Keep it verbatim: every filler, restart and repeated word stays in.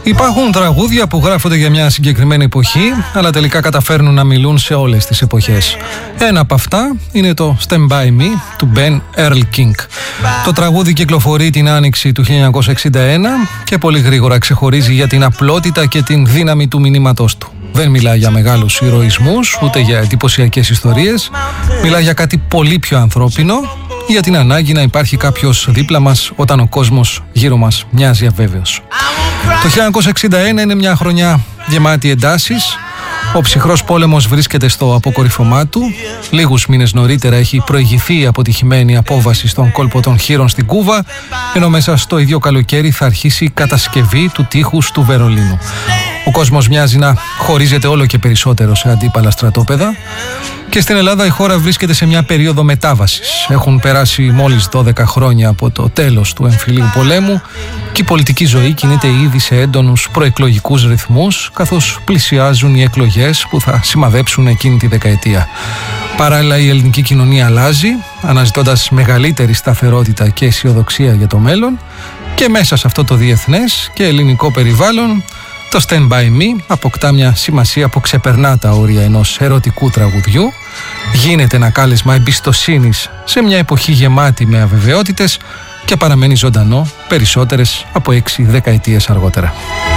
Υπάρχουν τραγούδια που γράφονται για μια συγκεκριμένη εποχή, αλλά τελικά καταφέρνουν να μιλούν σε όλες τις εποχές. Ένα από αυτά είναι το Stand By Me του Ben Earl King. Το τραγούδι κυκλοφορεί την άνοιξη του χίλια εννιακόσια εξήντα ένα και πολύ γρήγορα ξεχωρίζει για την απλότητα και την δύναμη του μηνύματός του. Δεν μιλά για μεγάλους ηρωισμούς, ούτε για εντυπωσιακές ιστορίες. Μιλά για κάτι πολύ πιο ανθρώπινο, για την ανάγκη να υπάρχει κάποιος δίπλα μας όταν ο κόσμος γύρω μας μοιάζει αβέβαιος. Το χίλια εννιακόσια εξήντα ένα είναι μια χρονιά γεμάτη εντάσεις. Ο ψυχρός πόλεμος βρίσκεται στο αποκορυφωμά του. Λίγους μήνες νωρίτερα έχει προηγηθεί η αποτυχημένη απόβαση στον κόλπο των Χήρων στην Κούβα, ενώ μέσα στο ίδιο καλοκαίρι θα αρχίσει η κατασκευή του τείχους του Βερολίνου. Ο κόσμος μοιάζει να χωρίζεται όλο και περισσότερο σε αντίπαλα στρατόπεδα. Και στην Ελλάδα η χώρα βρίσκεται σε μια περίοδο μετάβασης. Έχουν περάσει μόλις δώδεκα χρόνια από το τέλος του εμφυλίου πολέμου και η πολιτική ζωή κινείται ήδη σε έντονους προεκλογικούς ρυθμούς, καθώς πλησιάζουν οι εκλογές που θα σημαδέψουν εκείνη τη δεκαετία. Παράλληλα η ελληνική κοινωνία αλλάζει, αναζητώντας μεγαλύτερη σταθερότητα και αισιοδοξία για το μέλλον, και μέσα σε αυτό το διεθνές και ελληνικό περιβάλλον το Stand By Me αποκτά μια σημασία που ξεπερνά τα όρια ενός ερωτικού τραγουδιού, γίνεται ένα κάλεσμα εμπιστοσύνης σε μια εποχή γεμάτη με αβεβαιότητες και παραμένει ζωντανό περισσότερες από έξι δεκαετίες αργότερα.